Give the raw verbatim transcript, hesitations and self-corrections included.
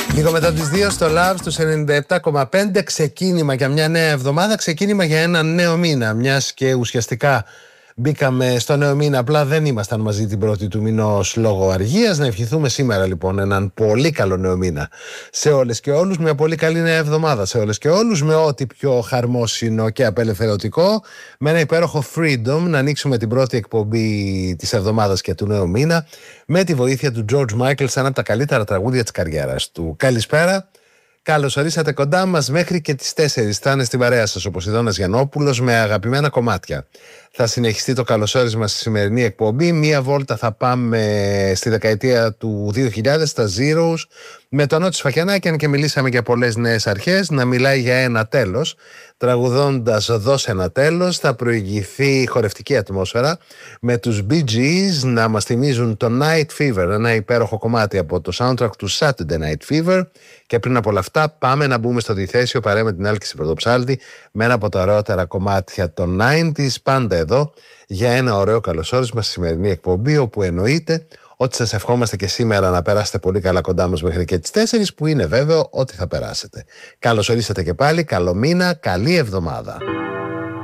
Λίγο μετά τις δύο στο Love στους ενενήντα επτά κόμμα πέντε, ξεκίνημα για μια νέα εβδομάδα, ξεκίνημα για ένα νέο μήνα, μιας και ουσιαστικά μπήκαμε στο νέο μήνα, απλά δεν ήμασταν μαζί την πρώτη του μηνός λόγω αργίας. Να ευχηθούμε σήμερα λοιπόν έναν πολύ καλό νέο μήνα σε όλες και όλους, μια πολύ καλή νέα εβδομάδα σε όλες και όλους, με ό,τι πιο χαρμόσυνο και απελευθερωτικό, με ένα υπέροχο freedom να ανοίξουμε την πρώτη εκπομπή της εβδομάδας και του νέου μήνα με τη βοήθεια του George Michael σε ένα από τα καλύτερα τραγούδια της καριέρας του. Καλησπέρα. Καλώς ορίσατε κοντά μας μέχρι και τις τέσσερις. Θα είναι στην παρέα σας ο Ποσειδώνας Γιαννόπουλος με αγαπημένα κομμάτια. Θα συνεχιστεί το καλωσόρισμα στη σημερινή εκπομπή. Μία βόλτα θα πάμε στη δεκαετία του δύο χιλιάδες, στα Zeros, με τον Νότι Σφακιανάκη, αν και μιλήσαμε για πολλές νέες αρχές, να μιλάει για ένα τέλος. Τραγουδώντας «Δώσε ένα τέλος», θα προηγηθεί χορευτική ατμόσφαιρα με τους Bee Gees να μας θυμίζουν το Night Fever, ένα υπέροχο κομμάτι από το soundtrack του Saturday Night Fever. Και πριν από όλα αυτά πάμε να μπούμε στο διθέσιο παρέα με την Άλκηση Πρωτοψάλτη με ένα από τα ωραιότερα κομμάτια των ενενήντα, πάντα εδώ για ένα ωραίο καλωσόρισμα στη σημερινή εκπομπή, όπου εννοείται ότι σας ευχόμαστε και σήμερα να περάσετε πολύ καλά κοντά μας μέχρι και τις τέσσερις, που είναι βέβαιο ότι θα περάσετε. Καλώς ορίσατε και πάλι, καλό μήνα, καλή εβδομάδα.